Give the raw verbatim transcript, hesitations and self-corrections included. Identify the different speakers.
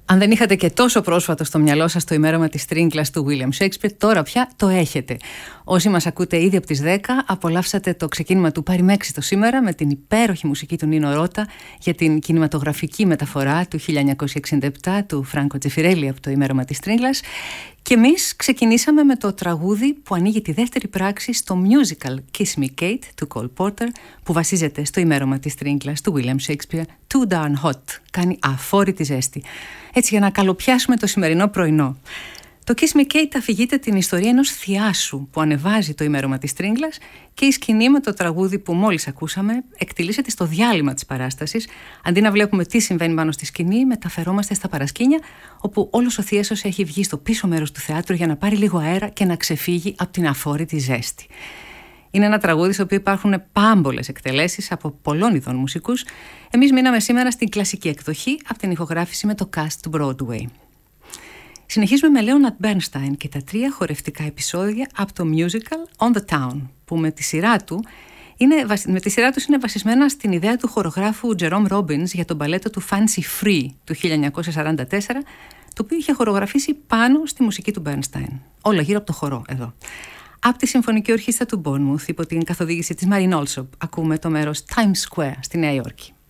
Speaker 1: Αν δεν είχατε και τόσο πρόσφατο στο μυαλό σας το ημέρωμα της Τρίγκλας του William Shakespeare, τώρα πια το έχετε. Όσοι μας ακούτε ήδη από τις δέκα, απολαύσατε το ξεκίνημα του Πάρη Μέξιτο σήμερα με την υπέροχη μουσική του Νίνο Ρώτα για την κινηματογραφική μεταφορά του χίλια εννιακόσια εξήντα επτά του Φράνκο Τζεφιρέλη από το ημέρωμα της Τρίγκλας. Και εμείς ξεκινήσαμε με το τραγούδι που ανοίγει τη δεύτερη πράξη στο musical Kiss Me Kate του Cole Porter, που βασίζεται στο ημέρωμα της Τρίγκλας του William Shakespeare, Too Darn Hot. Κάνει αφόρητη ζέστη. Έτσι, για να καλοπιάσουμε το σημερινό πρωινό. Το Kiss Me Kate αφηγείται την ιστορία ενός θειάσου που ανεβάζει το ημέρωμα της Τρίγκλας και η σκηνή με το τραγούδι που μόλις ακούσαμε εκτιλήσεται στο διάλειμμα της παράστασης. Αντί να βλέπουμε τι συμβαίνει πάνω στη σκηνή, μεταφερόμαστε στα παρασκήνια, όπου όλος ο θίασος έχει βγει στο πίσω μέρος του θεάτρου για να πάρει λίγο αέρα και να ξεφύγει από την αφόρητη ζέστη. Είναι ένα τραγούδι στο οποίο υπάρχουν πάμπολες εκτελέσεις από πολλών ειδών μουσικούς. Εμείς μείναμε σήμερα στην κλασική εκδοχή από την ηχογράφηση με το cast του Broadway. Συνεχίζουμε με Leonard Bernstein και τα τρία χορευτικά επεισόδια από το musical On the Town, που με τη σειρά του είναι, με τη σειρά τους είναι βασισμένα στην ιδέα του χορογράφου Jerome Robbins για τον μπαλέτο του Fancy Free του χίλια εννιακόσια σαράντα τέσσερα, το οποίο είχε χορογραφήσει πάνω στη μουσική του Bernstein. Όλα γύρω από το χορό εδώ. Από τη Συμφωνική Ορχήστρα του Bournemouth, υπό την καθοδήγηση της Marine Alsop, ακούμε το μέρος Times Square στη Νέα Υόρκη.